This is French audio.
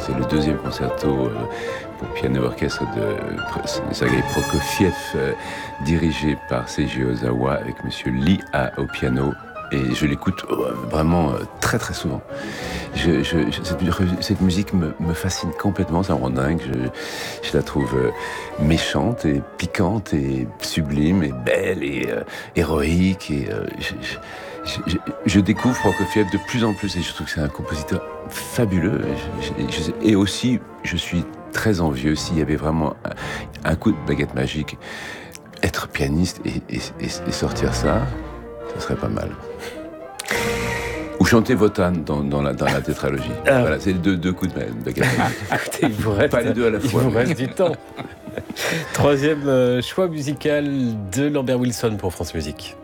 C'est le deuxième concerto pour piano orchestre de Sergueï Prokofiev, dirigé par Seiji Ozawa avec Monsieur Lee au piano. Et je l'écoute vraiment très très souvent. Cette musique me fascine complètement, ça me rend dingue. Je la trouve méchante et piquante et sublime et belle et héroïque. Et je découvre Prokofiev de plus en plus et je trouve que c'est un compositeur fabuleux. Et aussi, je suis très envieux s'il y avait vraiment un coup de baguette magique. Être pianiste et sortir ça serait pas mal. Ou chanter Wotan dans la tétralogie. Voilà, c'est les deux coups de baguette. Écoutez, il vous reste, pas les deux à la fois. Il vous reste du temps. Troisième choix musical de Lambert Wilson pour France Musique.